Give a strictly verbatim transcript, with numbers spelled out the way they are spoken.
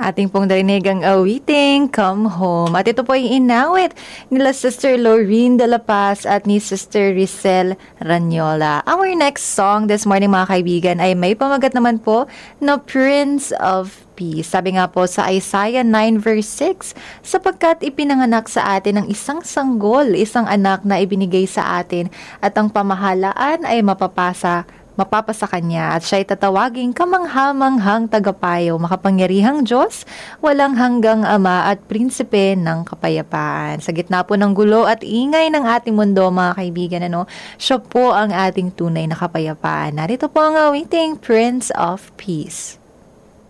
Ating pong narinig ang awiting Come Home. At ito po yung inawit nila Sister Laureen de la Paz at ni Sister Rizel Ranyola. Our next song this morning mga kaibigan ay may pamagat naman po na Prince of Peace. Sabi nga po sa Isaiah nine verse six, sapagkat ipinanganak sa atin ang isang sanggol, isang anak na ibinigay sa atin at ang pamahalaan ay mapapasa mapapasa kanya at siya'y tatawaging kamanghamanghang tagapayo, makapangyarihang Diyos, walang hanggang Ama at Prinsipe ng kapayapaan. Sa gitna po ng gulo at ingay ng ating mundo mga kaibigan, ano, siya po ang ating tunay na kapayapaan. Narito po ang awiting Prince of Peace.